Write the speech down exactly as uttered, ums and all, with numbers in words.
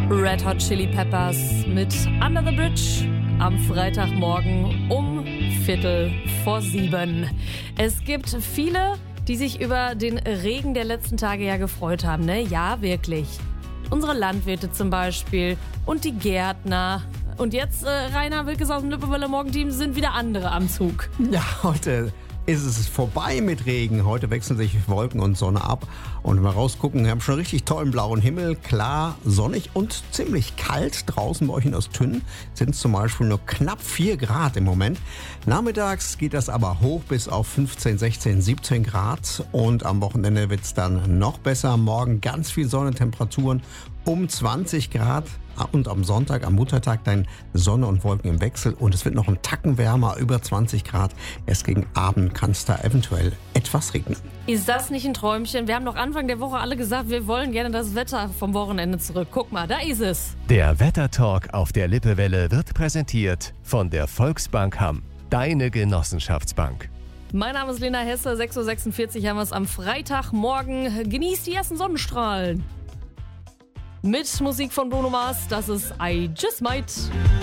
Red Hot Chili Peppers mit Under the Bridge am Freitagmorgen um Viertel vor sieben. Es gibt viele, die sich über den Regen der letzten Tage ja gefreut haben, ne? Ja, wirklich. Unsere Landwirte zum Beispiel und die Gärtner. Und jetzt, äh, Rainer Wilkes aus dem Lippewelle Morgenteam, sind wieder andere am Zug. Ja, heute ist es vorbei mit Regen. Heute wechseln sich Wolken und Sonne ab. Und wenn wir rausgucken, wir haben schon richtig tollen blauen Himmel. Klar, sonnig und ziemlich kalt. Draußen bei euch in Ostünden sind es zum Beispiel nur knapp vier Grad im Moment. Nachmittags geht das aber hoch bis auf fünfzehn, sechzehn, siebzehn Grad. Und am Wochenende wird es dann noch besser. Morgen ganz viel Sonne, Temperaturen um zwanzig Grad. Und am Sonntag, am Muttertag, dann Sonne und Wolken im Wechsel. Und es wird noch einen Tacken wärmer, über zwanzig Grad. Erst gegen Abend kann es da eventuell etwas regnen. Ist das nicht ein Träumchen? Wir haben doch Anfang der Woche alle gesagt, wir wollen gerne das Wetter vom Wochenende zurück. Guck mal, da ist es. Der Wettertalk auf der Lippewelle wird präsentiert von der Volksbank Hamm. Deine Genossenschaftsbank. Mein Name ist Lena Hesse, sechs Uhr sechsundvierzig haben wir es am Freitagmorgen. Genießt die ersten Sonnenstrahlen. Mit Musik von Bruno Mars, das ist I Just Might.